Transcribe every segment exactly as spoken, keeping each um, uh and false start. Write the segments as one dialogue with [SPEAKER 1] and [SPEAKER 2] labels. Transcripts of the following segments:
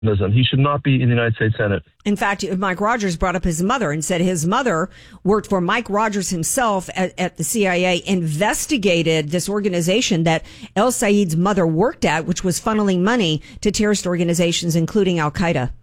[SPEAKER 1] He should not be in the United States Senate.
[SPEAKER 2] In fact, Mike Rogers brought up his mother and said his mother worked for Mike Rogers himself at, at the C I A, investigated this organization that El Sayed's mother worked at, which was funneling money to terrorist organizations, including Al-Qaeda.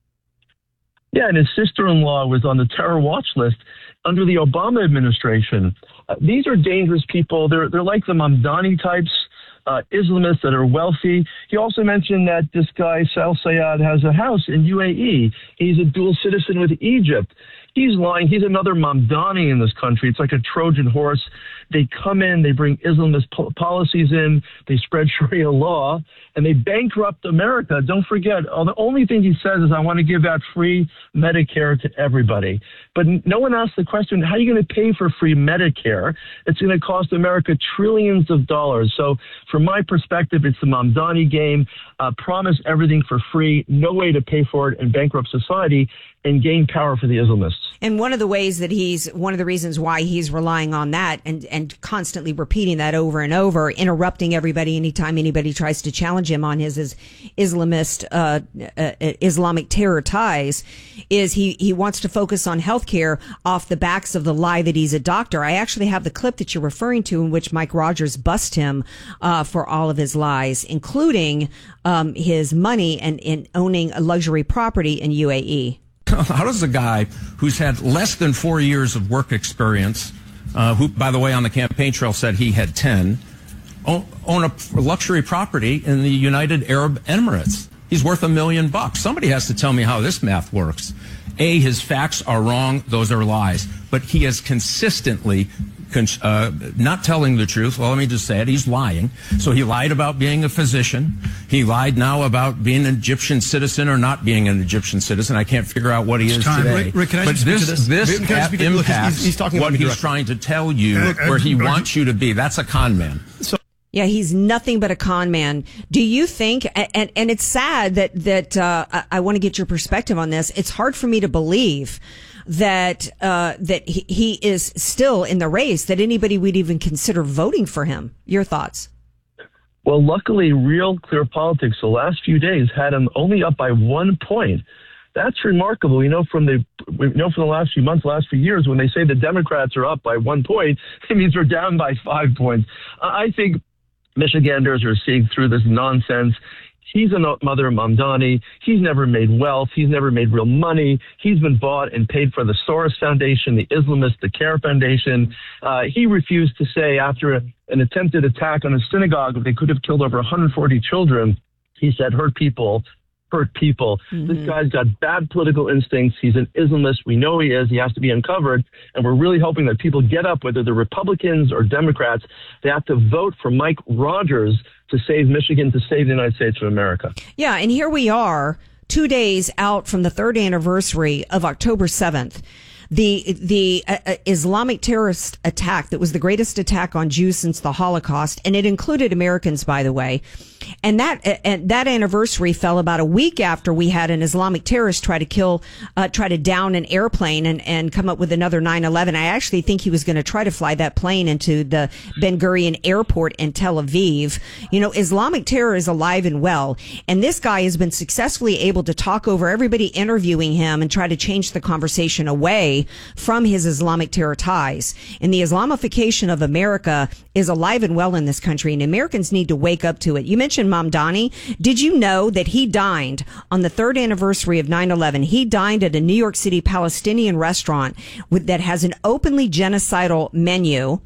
[SPEAKER 1] Yeah, and his sister-in-law was on the terror watch list under the Obama administration. Uh, these are dangerous people. They're, they're like the Mamdani types. Uh, Islamists that are wealthy. He also mentioned that this guy, Sail Sayed, has a house in U A E. He's a dual citizen with Egypt. He's lying. He's another Mamdani in this country. It's like a Trojan horse. They come in, they bring Islamist po- policies in, they spread Sharia law, and they bankrupt America. Don't forget, uh, the only thing he says is, I want to give out free Medicare to everybody. But no one asks the question, how are you going to pay for free Medicare? It's going to cost America trillions of dollars. So from my perspective, it's the Mamdani game. Uh, promise everything for free, no way to pay for it, and bankrupt society and gain power for the Islamists.
[SPEAKER 2] And one of the ways that he's, one of the reasons why he's relying on that and, and constantly repeating that over and over, interrupting everybody anytime anybody tries to challenge him on his, his Islamist, uh, uh, Islamic terror ties, is he, he wants to focus on healthcare off the backs of the lie that he's a doctor. I actually have the clip that you're referring to in which Mike Rogers busts him, uh, for all of his lies, including, um, his money and in owning a luxury property in U A E.
[SPEAKER 3] How does a guy who's had less than four years of work experience, uh, who, by the way, on the campaign trail said he had ten, own, own a luxury property in the United Arab Emirates? He's worth a million bucks. Somebody has to tell me how this math works. A, his facts are wrong. Those are lies. But he has consistently Uh, not telling the truth. Well, let me just say it. He's lying. So he lied about being a physician. He lied now about being an Egyptian citizen or not being an Egyptian citizen. I can't figure out what he is
[SPEAKER 4] time.
[SPEAKER 3] today.
[SPEAKER 4] Rick, Rick, can I
[SPEAKER 3] but
[SPEAKER 4] just
[SPEAKER 3] this,
[SPEAKER 4] speak to
[SPEAKER 3] this,
[SPEAKER 4] this?
[SPEAKER 3] this
[SPEAKER 4] Look,
[SPEAKER 3] impacts
[SPEAKER 4] he's, he's talking
[SPEAKER 3] what he's
[SPEAKER 4] directly.
[SPEAKER 3] trying to tell you,
[SPEAKER 4] uh,
[SPEAKER 3] where he
[SPEAKER 4] uh,
[SPEAKER 3] wants you to be. That's a con man.
[SPEAKER 4] So,
[SPEAKER 2] yeah, he's nothing but a con man. Do you think, and, and it's sad that, that, uh, I, I want to get your perspective on this. It's hard for me to believe that, uh, that he, he is still in the race, that anybody would even consider voting for him. Your thoughts?
[SPEAKER 1] Well, luckily, Real Clear Politics the last few days had him only up by one point. That's remarkable. You know, from the we know from the last few months, last few years, when they say the Democrats are up by one point, it means we're down by five points. I think Michiganders are seeing through this nonsense. He's a mother Mamdani. He's never made wealth. He's never made real money. He's been bought and paid for the Soros Foundation, the Islamist, the CARE Foundation. Uh, he refused to say after a, an attempted attack on a synagogue, they could have killed over one hundred forty children. He said, hurt people, hurt people. Mm-hmm. This guy's got bad political instincts. He's an Islamist. We know he is. He has to be uncovered. And we're really hoping that people get up, whether they're Republicans or Democrats. They have to vote for Mike Rogers to save Michigan, to save the United States of America.
[SPEAKER 2] Yeah, and here we are, two days out from the third anniversary of October seventh. The the uh, Islamic terrorist attack that was the greatest attack on Jews since the Holocaust, and it included Americans, by the way. And that uh, and that anniversary fell about a week after we had an Islamic terrorist try to kill, uh, try to down an airplane and, and come up with another nine eleven. I actually think he was going to try to fly that plane into the Ben Gurion airport in Tel Aviv. You know, Islamic terror is alive and well, and this guy has been successfully able to talk over everybody interviewing him and try to change the conversation away from his Islamic terror ties. And the Islamification of America is alive and well in this country, and Americans need to wake up to it. You mentioned Mamdani. Did you know that he dined on the third anniversary of nine eleven? He dined at a New York City Palestinian restaurant with, that has an openly genocidal menu.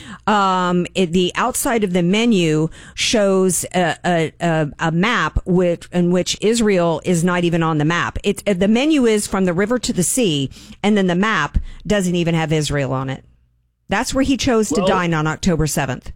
[SPEAKER 2] Um, it, the outside of the menu shows a, a, a, a map with, in which Israel is not even on the map. It, the menu is from the river to the sea, and then the map doesn't even have Israel on it. That's where he chose to well, dine on October seventh.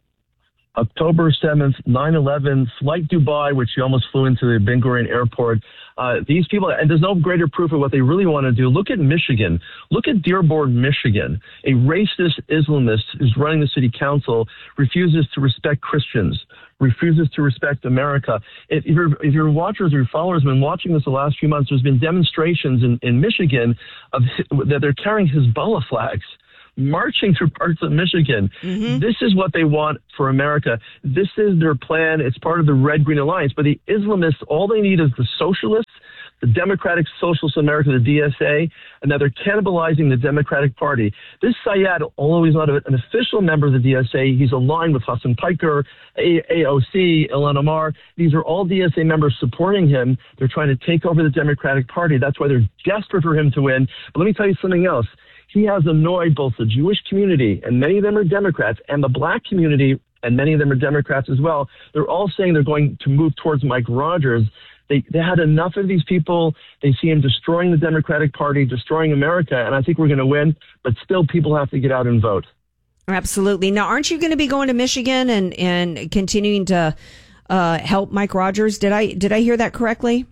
[SPEAKER 1] October seventh, nine eleven, Flight Dubai, which he almost flew into the Ben Gurion airport. Uh, these people, and there's no greater proof of what they really want to do. Look at Michigan. Look at Dearborn, Michigan. A racist Islamist who's running the city council refuses to respect Christians, refuses to respect America. If, if, your, if your watchers or your followers have been watching this the last few months, there's been demonstrations in, in Michigan of, that they're carrying Hezbollah flags. marching through parts of Michigan. Mm-hmm. This is what they want for America. This is their plan. It's part of the Red Green Alliance. But the Islamists, all they need is the socialists, the Democratic Socialist America, the D S A, and now they're cannibalizing the Democratic Party. This Sayad, although he's not an official member of the D S A, he's aligned with Hassan Piker, A O C, Ilhan Omar. These are all D S A members supporting him. They're trying to take over the Democratic Party. That's why they're desperate for him to win. But let me tell you something else. He has annoyed both the Jewish community, and many of them are Democrats, and the black community, and many of them are Democrats as well. They're all saying they're going to move towards Mike Rogers. They, they had enough of these people. They see him destroying the Democratic Party, destroying America, and I think we're going to win, but still people have to get out and vote.
[SPEAKER 2] Absolutely. Now, aren't you going to be going to Michigan and, and continuing to uh, help Mike Rogers? Did I did I hear that correctly?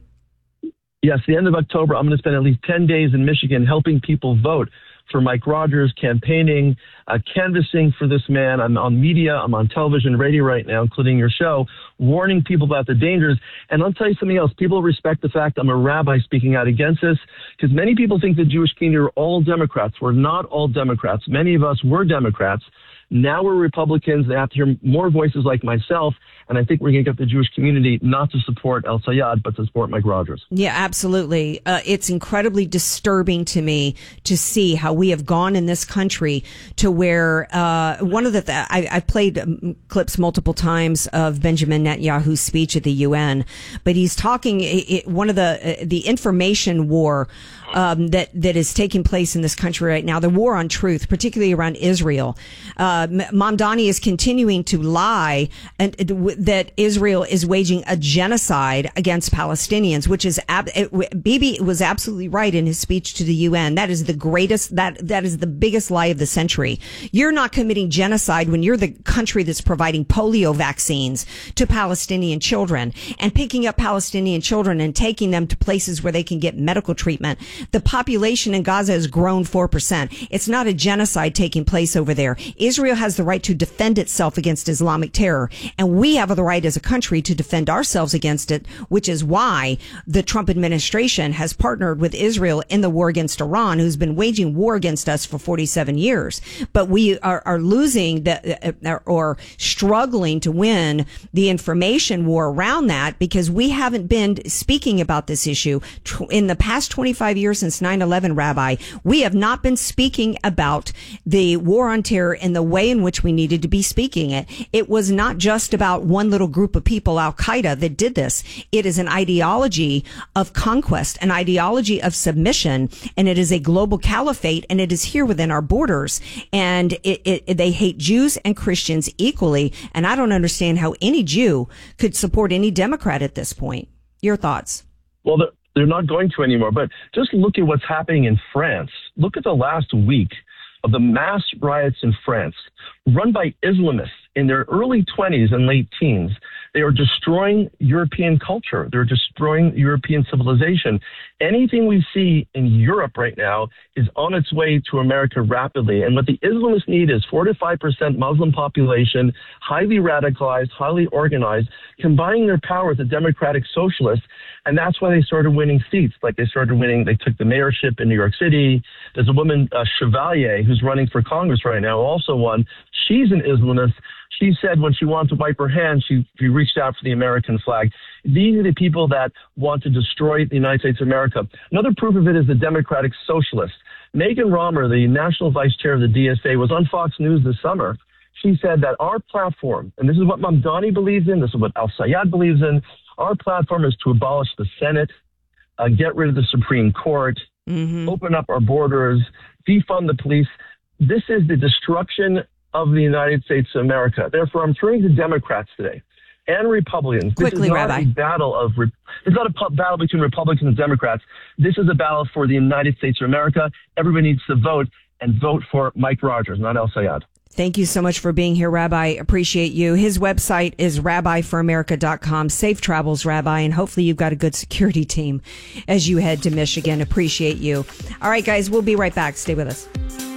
[SPEAKER 1] Yes, the end of October, I'm going to spend at least ten days in Michigan helping people vote for Mike Rogers, campaigning, uh, canvassing for this man. I'm on media, I'm on television, radio right now, including your show, warning people about the dangers. And I'll tell you something else. People respect the fact I'm a rabbi speaking out against this, because many people think the Jewish community are all Democrats. We're not all Democrats. Many of us were Democrats. Now we're Republicans. They have to hear more voices like myself. And I think we're going to get the Jewish community not to support El Sayad, but to support Mike Rogers.
[SPEAKER 2] Yeah, absolutely. Uh, it's incredibly disturbing to me to see how we have gone in this country to where uh, one of the th- I, I've played um, clips multiple times of Benjamin Netanyahu's speech at the U N, but he's talking it, it, one of the uh, the information war um, that that is taking place in this country right now, the war on truth, particularly around Israel. Uh, Mamdani is continuing to lie and uh, that Israel is waging a genocide against Palestinians, which is ab- it, Bibi was absolutely right in his speech to the U N. That is the greatest, that that is the biggest lie of the century. You're not committing genocide when you're the country that's providing polio vaccines to Palestinian children and picking up Palestinian children and taking them to places where they can get medical treatment. The population in Gaza has grown four percent. It's not a genocide taking place over there. Israel has the right to defend itself against Islamic terror, and we have the right as a country to defend ourselves against it, which is why the Trump administration has partnered with Israel in the war against Iran, who's been waging war against us for forty-seven years. But we are, are losing the, uh, or struggling to win the information war around that because we haven't been speaking about this issue in the past twenty-five years since nine eleven, Rabbi. We have not been speaking about the war on terror in the way in which we needed to be speaking it. It was not just about one little group of people, Al-Qaeda, that did this. It is an ideology of conquest, an ideology of submission, and it is a global caliphate, and it is here within our borders. And it, it, they hate Jews and Christians equally, and I don't understand how any Jew could support any Democrat at this point. Your thoughts?
[SPEAKER 1] Well, they're, they're not going to anymore, but just look at what's happening in France. Look at the last week of the mass riots in France, run by Islamists in their early twenties and late teens. They are destroying European culture. They're destroying European civilization. Anything we see in Europe right now is on its way to America rapidly. And what the Islamists need is four to five percent Muslim population, highly radicalized, highly organized, combining their power with the democratic socialists. And that's why they started winning seats. Like they started winning, they took the mayorship in New York City. There's a woman, uh, Chevalier, who's running for Congress right now, also won. She's an Islamist. She said when she wanted to wipe her hands, she, she reached out for the American flag. These are the people that want to destroy the United States of America. Another proof of it is the Democratic Socialists. Megan Romer, the national vice chair of the D S A, was on Fox News this summer. She said that our platform, and this is what Mamdani believes in, this is what Al Sayad believes in, our platform is to abolish the Senate, uh, get rid of the Supreme Court, mm-hmm. open up our borders, defund the police. This is the destruction of the United States of America. Therefore, I'm turning to Democrats today and Republicans.
[SPEAKER 2] Quickly,
[SPEAKER 1] this is not
[SPEAKER 2] Rabbi.
[SPEAKER 1] a battle of it's not a pu- battle between Republicans and Democrats. This is a battle for the United States of America. Everybody needs to vote and vote for Mike Rogers, not El Sayad.
[SPEAKER 2] Thank you so much for being here, Rabbi. Appreciate you. His website is rabbi for america dot com. Safe travels, Rabbi, and hopefully you've got a good security team as you head to Michigan. Appreciate you. All right, guys, we'll be right back. Stay with us.